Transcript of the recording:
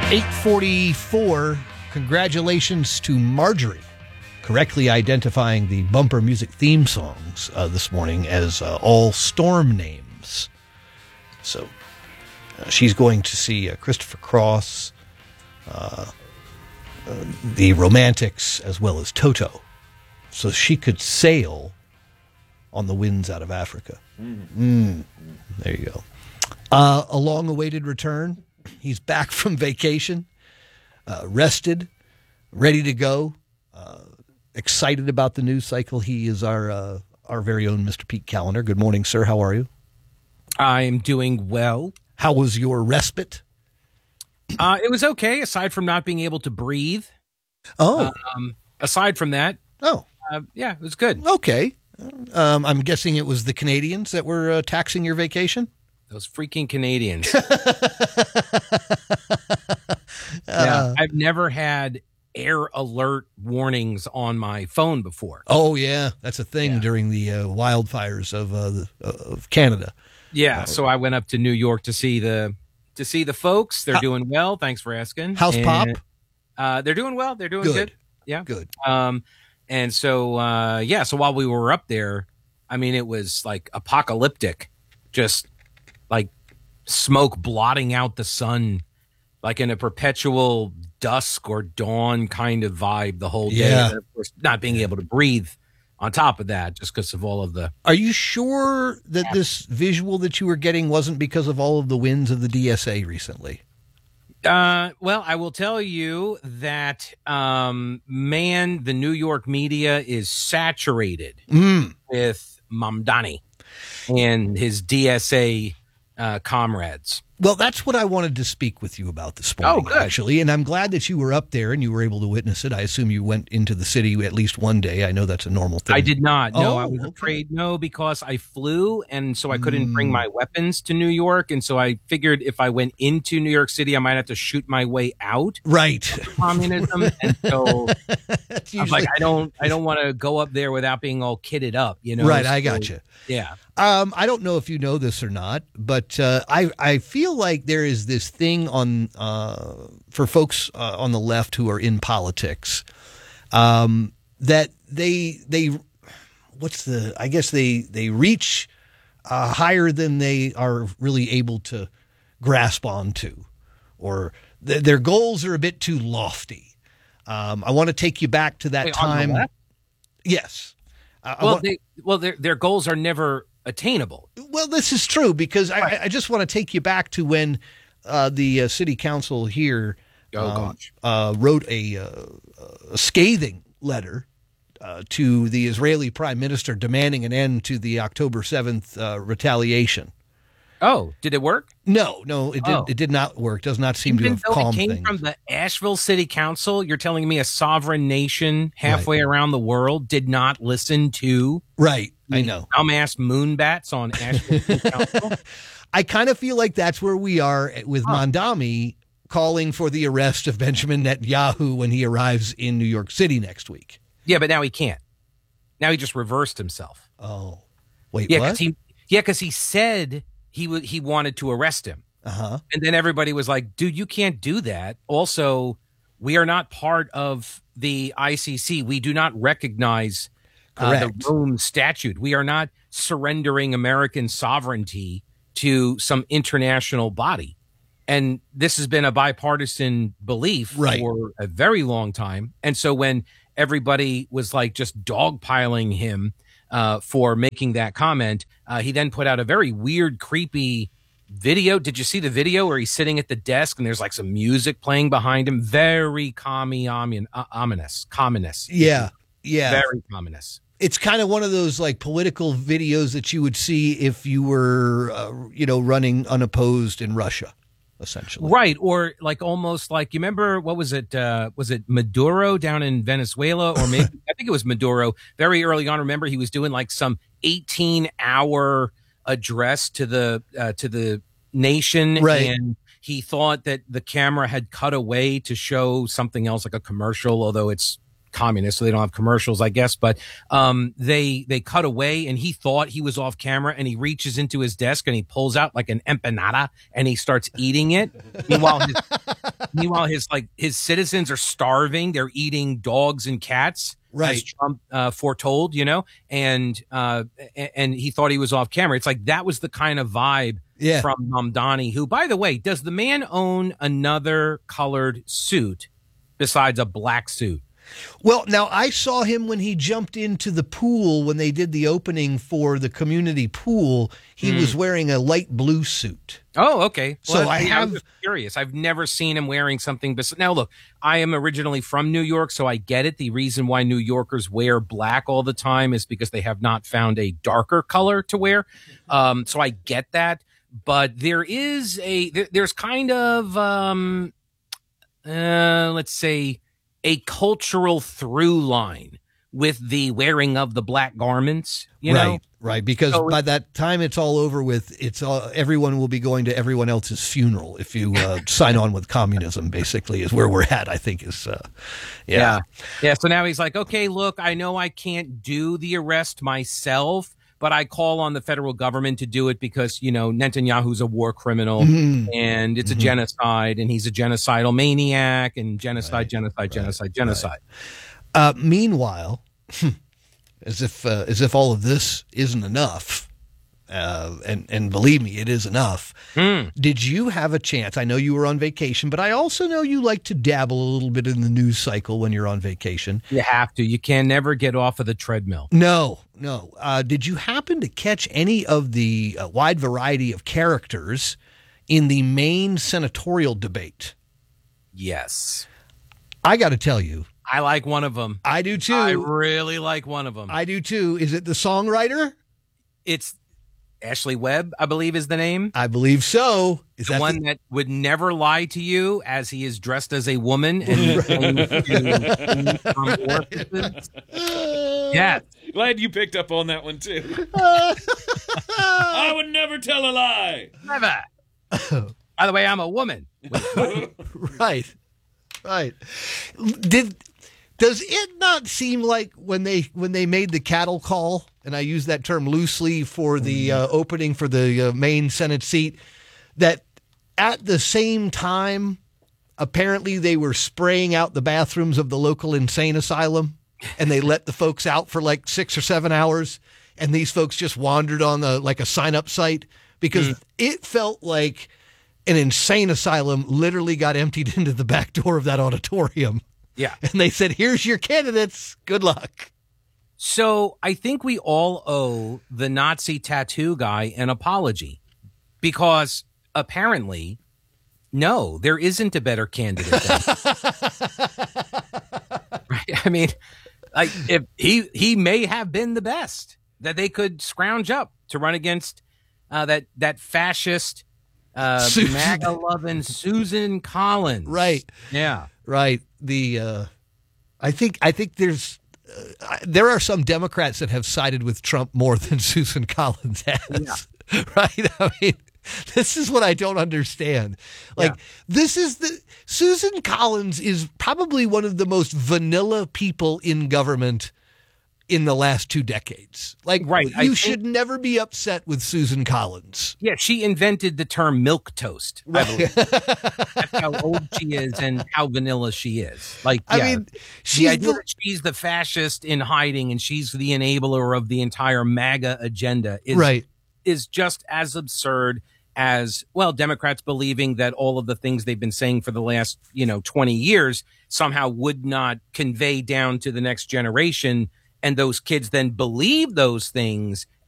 8:44. Congratulations to Marjorie, correctly identifying the bumper music theme songs this morning as all storm names. So she's going to see Christopher Cross, the Romantics, as well as Toto. So she could sail on the winds out of Africa. There you go. A long-awaited return. He's back from vacation, rested, ready to go, excited about the news cycle. He is our very own Mr. Pete Callender. Good morning, sir. How are you? I'm doing well. How was your respite? It was okay, aside from not being able to breathe. Oh. Aside from that. Oh. Yeah, it was good. Okay. I'm guessing it was the Canadians that were taxing your vacation? Those freaking Canadians. Yeah, I've never had air alert warnings on my phone before. Oh, yeah. That's a thing during the wildfires of Canada. Yeah, so I went up to New York to see the folks. They're doing well. Thanks for asking. How's Pop? They're doing well. They're doing good. Yeah. Good. And so, so while we were up there, I mean, it was like apocalyptic, just like smoke blotting out the sun, like in a perpetual dusk or dawn kind of vibe the whole day. Yeah. And of course, not being able to breathe on top of that, just because of all of the... Are you sure that this visual that you were getting wasn't because of all of the winds of the DSA recently? Well, I will tell you that, the New York media is saturated with Mamdani and his DSA comrades. Well, that's what I wanted to speak with you about this morning, actually. And I'm glad that you were up there and you were able to witness it. I assume you went into the city at least one day. I know that's a normal thing. I did not. No, I was afraid. No, because I flew, and so I couldn't bring my weapons to New York. And so I figured if I went into New York City, I might have to shoot my way out. Right. Communism. And so I'm like, I don't want to go up there without being all kitted up, you know? Right. So, I got you. Yeah. I don't know if you know this or not, but I feel like there is this thing on for folks on the left who are in politics that they reach higher than they are really able to grasp onto, or their goals are a bit too lofty. I want to take you back to that time. Yes. Their goals are never attainable. Well, this is true because I just want to take you back to when the city council here wrote a scathing letter to the Israeli prime minister demanding an end to the October 7th retaliation. Oh, did it work? No, it did not work. Does not seem to have calmed things. It came from the Asheville City Council. You're telling me a sovereign nation halfway around the world did not listen to I know. Dumbass moonbats on Asheville City Council? I kind of feel like that's where we are with Mamdani calling for the arrest of Benjamin Netanyahu when he arrives in New York City next week. Yeah, but now he can't. Now he just reversed himself. Oh, wait, what? Because he said he wanted to arrest him. Uh-huh. And then everybody was like, dude, you can't do that. Also, we are not part of the ICC. We do not recognize the Rome Statute. We are not surrendering American sovereignty to some international body. And this has been a bipartisan belief for a very long time. And so when everybody was like just dogpiling him for making that comment, he then put out a very weird, creepy video. Did you see the video where he's sitting at the desk and there's like some music playing behind him? Very ominous. Yeah. Very ominous. It's kind of one of those like political videos that you would see if you were, running unopposed in Russia, essentially. Right. Or like almost like, you remember, what was it? Was it Maduro down in Venezuela? Or maybe, I think it was Maduro very early on. Remember, he was doing like some 18-hour address to the nation. Right. And he thought that the camera had cut away to show something else, like a commercial, although it's communist, so they don't have commercials, I guess. But they cut away, and he thought he was off camera, and he reaches into his desk and he pulls out like an empanada and he starts eating it. Meanwhile, Meanwhile, his citizens are starving. They're eating dogs and cats, right? As Trump foretold, and he thought he was off camera. It's like that was the kind of vibe from Mamdani, who, by the way, does the man own another colored suit besides a black suit? Well, now I saw him when he jumped into the pool when they did the opening for the community pool. He was wearing a light blue suit. Oh, okay. So well, I'm just curious. I've never seen him wearing something. Now, look, I am originally from New York, so I get it. The reason why New Yorkers wear black all the time is because they have not found a darker color to wear. So I get that. But there's kind of, let's say, a cultural through line with the wearing of the black garments, Right. Because by that time it's all over with, everyone will be going to everyone else's funeral if you sign on with communism. Basically, is where we're at. I think is, yeah. So now he's like, okay, look, I know I can't do the arrest myself, but I call on the federal government to do it because, Netanyahu's a war criminal and it's a genocide and he's a genocidal maniac and genocide. Meanwhile, as if all of this isn't enough, and believe me, it is enough. Did you have a chance? I know you were on vacation, but I also know you like to dabble a little bit in the news cycle when you're on vacation. You have to. You can never get off of the treadmill. No. Did you happen to catch any of the wide variety of characters in the Maine senatorial debate? Yes. I got to tell you. I like one of them. I do too. I really like one of them. I do too. Is it the songwriter? It's Ashley Webb, I believe is the name. I believe so. Is the one that would never lie to you as he is dressed as a woman and yeah. Glad you picked up on that one too. I would never tell a lie. Never. By the way, I'm a woman. Right. Does it not seem like when they made the cattle call, and I use that term loosely for the opening for the Maine Senate seat, that at the same time, apparently they were spraying out the bathrooms of the local insane asylum, and they let the folks out for like 6 or 7 hours, and these folks just wandered on a sign-up site because it felt like an insane asylum literally got emptied into the back door of that auditorium. Yeah. And they said, here's your candidates. Good luck. So I think we all owe the Nazi tattoo guy an apology because apparently, no, there isn't a better candidate than right? I mean, if he may have been the best that they could scrounge up to run against that fascist MAGA-loving Susan Collins. Right. Yeah. Right. I think there are some Democrats that have sided with Trump more than Susan Collins has. Yeah. Right. I mean, this is what I don't understand. Susan Collins is probably one of the most vanilla people in government in the last 2 decades. You should never be upset with Susan Collins. Yeah, she invented the term milk toast. Right. I believe. That's how old she is and how vanilla she is. The idea that she's the fascist in hiding and she's the enabler of the entire MAGA agenda is just as absurd as, Democrats believing that all of the things they've been saying for the last, 20 years somehow would not convey down to the next generation. And those kids then believe those things